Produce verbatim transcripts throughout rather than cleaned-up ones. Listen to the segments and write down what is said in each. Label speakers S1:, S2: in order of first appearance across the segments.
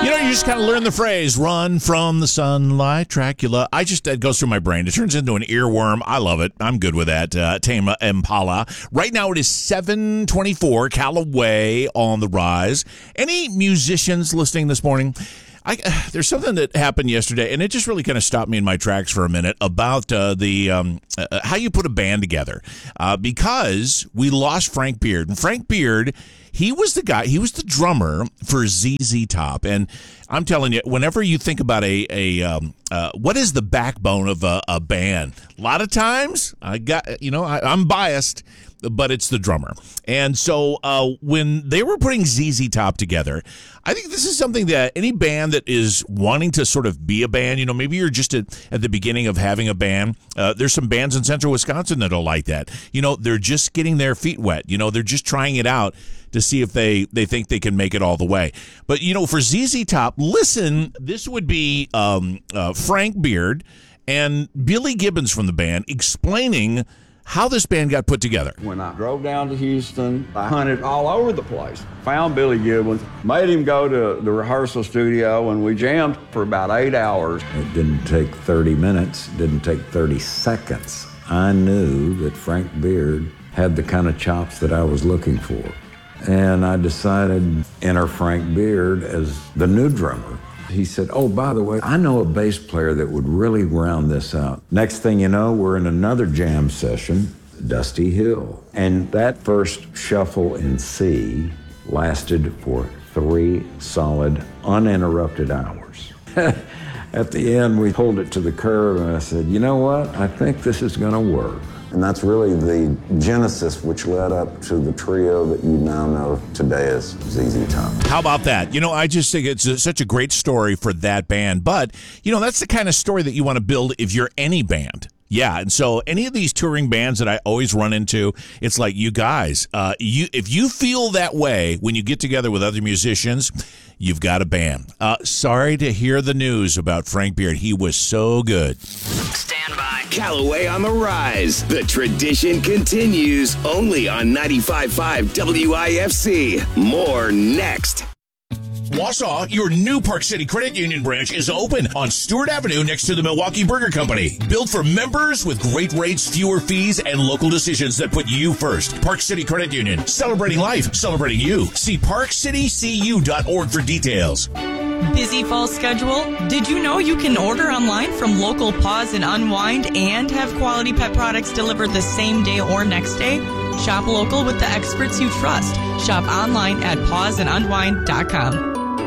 S1: You know, you just kind of learn the phrase, run from the sunlight, Dracula. I just, it goes through my brain. It turns into an earworm. I love it. I'm good with that. Uh, Tame Impala. Right now it is seven twenty-four, Callaway on the rise. Any musicians listening this morning? I, uh, there's something that happened yesterday, and it just really kind of stopped me in my tracks for a minute about uh, the um, uh, how you put a band together. Uh, because we lost Frank Beard. And Frank Beard, he was the guy, he was the drummer for Z Z Top. And I'm telling you, whenever you think about a, a um, uh, what is the backbone of a, a band? A lot of times, I got, you know, I, I'm biased, but it's the drummer. And so uh, when they were putting Z Z Top together, I think this is something that any band that is wanting to sort of be a band, you know, maybe you're just at, at the beginning of having a band. Uh, there's some bands in central Wisconsin that are like that. You know, they're just getting their feet wet. You know, they're just trying it out to see if they, they think they can make it all the way. But, you know, for Z Z Top, listen, this would be um, uh, Frank Beard and Billy Gibbons from the band explaining how this band got put together.
S2: When I drove down to Houston, I hunted all over the place. Found Billy Gibbons, made him go to the rehearsal studio, and we jammed for about eight hours.
S3: It didn't take thirty minutes, it didn't take thirty seconds. I knew that Frank Beard had the kind of chops that I was looking for. And I decided to enter Frank Beard as the new drummer. He said, oh, by the way, I know a bass player that would really round this out. Next thing you know, we're in another jam session, Dusty Hill. And that first shuffle in C lasted for three solid, uninterrupted hours. At the end, we pulled it to the curb, and I said, you know what? I think this is going to work.
S4: And that's really the genesis which led up to the trio that you now know today as Z Z Top.
S1: How about that? You know, I just think it's a, such a great story for that band. But, you know, that's the kind of story that you want to build if you're any band. Yeah, and so any of these touring bands that I always run into, it's like, you guys, uh, you if you feel that way when you get together with other musicians, you've got a band. Uh, sorry to hear the news about Frank Beard. He was so good.
S5: Stand by. Callaway on the rise. The tradition continues only on ninety-five point five W I F C. More next.
S1: Wausau, your new Park City Credit Union branch is open on Stewart Avenue next to the Milwaukee Burger Company. Built for members with great rates, fewer fees, and local decisions that put you first. Park City Credit Union, celebrating life, celebrating you. See park city c u dot org for details.
S6: Busy fall schedule? Did you know you can order online from local Pause and Unwind and have quality pet products delivered the same day or next day? Shop local with the experts you trust. Shop online at pause and unwind dot com.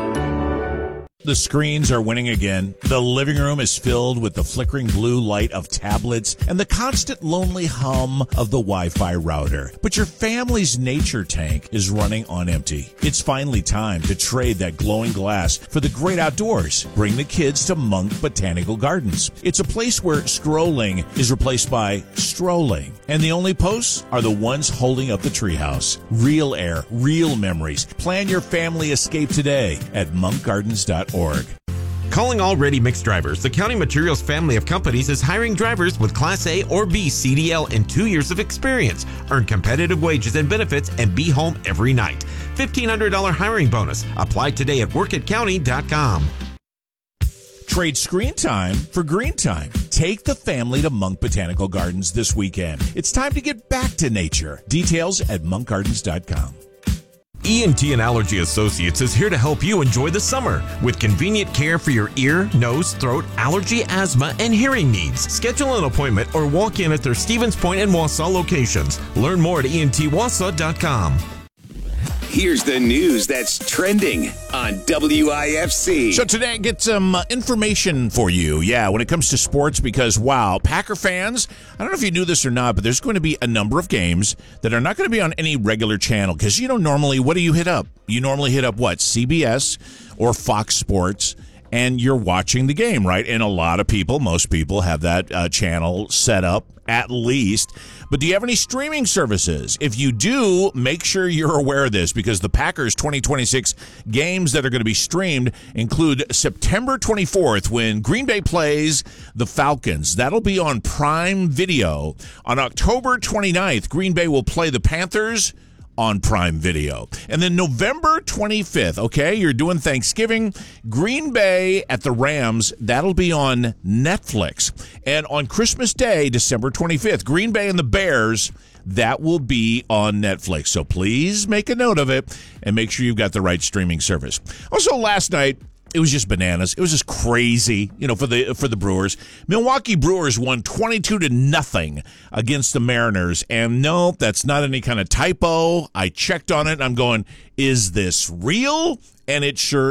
S1: The screens are winning again. The living room is filled with the flickering blue light of tablets and the constant lonely hum of the Wi-Fi router. But your family's nature tank is running on empty. It's finally time to trade that glowing glass for the great outdoors. Bring the kids to Monk Botanical Gardens. It's a place where scrolling is replaced by strolling. And the only posts are the ones holding up the treehouse. Real air, real memories. Plan your family escape today at monk gardens dot org.
S7: Calling all ready mix drivers, the County Materials family of companies is hiring drivers with Class A or B C D L and two years of experience. Earn competitive wages and benefits and be home every night. fifteen hundred dollars hiring bonus. Apply today at work at county dot com.
S1: Trade screen time for green time. Take the family to Monk Botanical Gardens this weekend. It's time to get back to nature. Details at monk gardens dot com.
S7: E N T and Allergy Associates is here to help you enjoy the summer with convenient care for your ear, nose, throat, allergy, asthma, and hearing needs. Schedule an appointment or walk in at their Stevens Point and Wausau locations. Learn more at E N T wausau dot com.
S5: Here's the news that's trending on W I F C.
S1: So today I get some uh, information for you, yeah, when it comes to sports, because, wow, Packer fans, I don't know if you knew this or not, but there's going to be a number of games that are not going to be on any regular channel, because, you know, normally, what do you hit up? You normally hit up, what, C B S or Fox Sports, and you're watching the game, right? And a lot of people, most people, have that uh, channel set up, at least. But do you have any streaming services? If you do, make sure you're aware of this, because the Packers twenty twenty-six games that are going to be streamed include September twenty-fourth, when Green Bay plays the Falcons. That'll be on Prime Video. On October twenty-ninth, Green Bay will play the Panthers on Prime Video. And then November twenty-fifth, okay, you're doing Thanksgiving, Green Bay at the Rams, that'll be on Netflix. And on Christmas Day, December twenty-fifth, Green Bay and the Bears, that will be on Netflix. So please make a note of it and make sure you've got the right streaming service. Also, last night, it was just bananas. It was just crazy, you know, for the for the Brewers. Milwaukee Brewers won twenty-two to nothing against the Mariners. And no, that's not any kind of typo. I checked on it and I'm going, is this real? And it sure